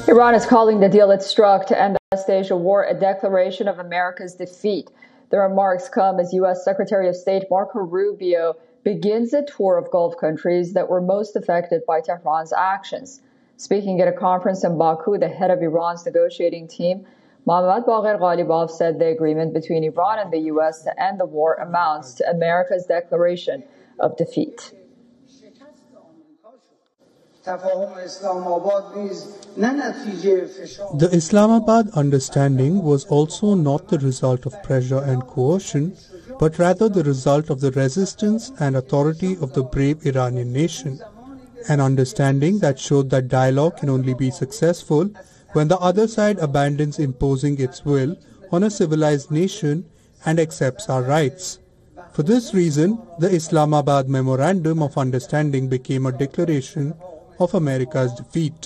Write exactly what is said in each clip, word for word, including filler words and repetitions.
Iran is calling the deal it struck to end the West Asia war a declaration of America's defeat. The remarks come as U S Secretary of State Marco Rubio begins a tour of Gulf countries that were most affected by Tehran's actions. Speaking at a conference in Baku, the head of Iran's negotiating team, Mohammad Bagher Ghalibaf, said the agreement between Iran and the U S to end the war amounts to America's declaration of defeat. The Islamabad understanding was also not the result of pressure and coercion, but rather the result of the resistance and authority of the brave Iranian nation. An understanding that showed that dialogue can only be successful when the other side abandons imposing its will on a civilized nation and accepts our rights. For this reason, the Islamabad Memorandum of Understanding became a declaration of America's defeat.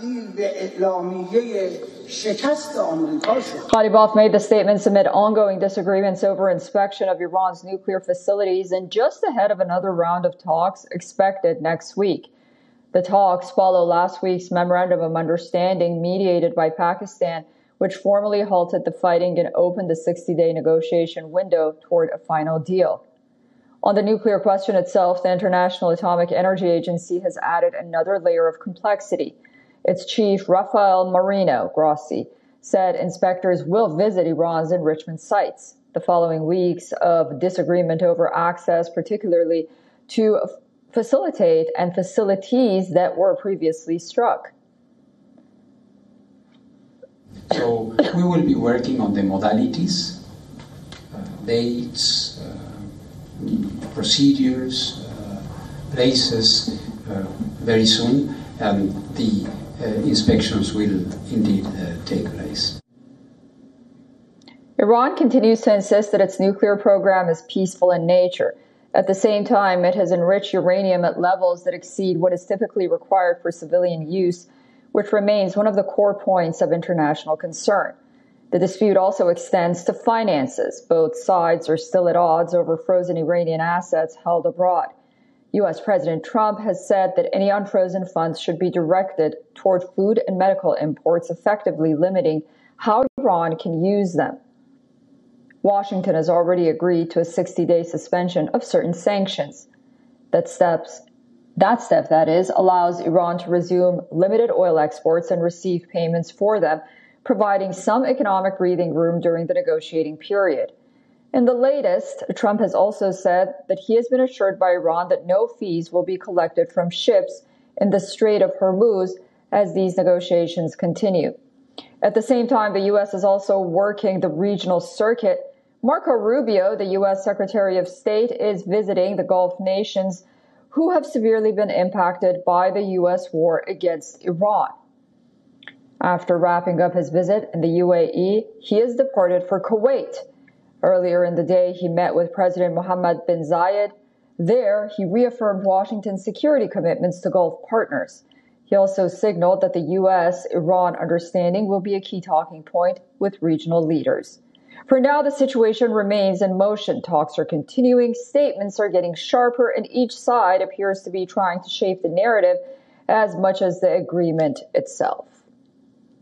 Ghalibaf made the statements amid ongoing disagreements over inspection of Iran's nuclear facilities and just ahead of another round of talks expected next week. The talks follow last week's Memorandum of Understanding mediated by Pakistan, which formally halted the fighting and opened the sixty-day negotiation window toward a final deal. On the nuclear question itself, the International Atomic Energy Agency has added another layer of complexity. Its chief, Rafael Marino Grossi, said inspectors will visit Iran's enrichment sites. The following weeks of disagreement over access, particularly to facilitate and facilities that were previously struck. So we will be working on the modalities, uh, dates, uh, procedures, uh, places uh, very soon, and the uh, inspections will indeed uh, take place. Iran continues to insist that its nuclear program is peaceful in nature. At the same time, it has enriched uranium at levels that exceed what is typically required for civilian use, which remains one of the core points of international concern. The dispute also extends to finances. Both sides are still at odds over frozen Iranian assets held abroad. U S President Trump has said that any unfrozen funds should be directed toward food and medical imports, effectively limiting how Iran can use them. Washington has already agreed to a sixty-day suspension of certain sanctions. That steps, that step, that is, allows Iran to resume limited oil exports and receive payments for them, providing some economic breathing room during the negotiating period. In the latest, Trump has also said that he has been assured by Iran that no fees will be collected from ships in the Strait of Hormuz as these negotiations continue. At the same time, the U S is also working the regional circuit. Marco Rubio, the U S Secretary of State, is visiting the Gulf nations who have severely been impacted by the U S war against Iran. After wrapping up his visit in the U A E, he has departed for Kuwait. Earlier in the day, he met with President Mohammed bin Zayed. There, he reaffirmed Washington's security commitments to Gulf partners. He also signaled that the U S Iran understanding will be a key talking point with regional leaders. For now, the situation remains in motion. Talks are continuing, statements are getting sharper, and each side appears to be trying to shape the narrative as much as the agreement itself.